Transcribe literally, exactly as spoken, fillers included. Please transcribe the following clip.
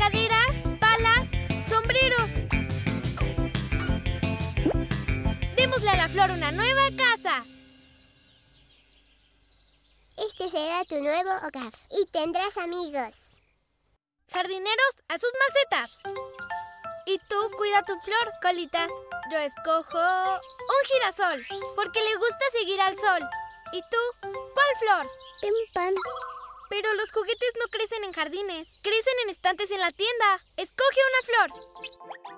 regaderas, palas, sombreros. Démosle a la flor una nueva casa. Este será tu nuevo hogar y tendrás amigos. Jardineros, a sus macetas. Y tú cuida tu flor, Colitas. Yo escojo un girasol, porque le gusta seguir al sol. ¿Y tú? ¿Cuál flor? Pim pam. Pero los juguetes no crecen en jardines, crecen en estantes en la tienda. Escoge una flor.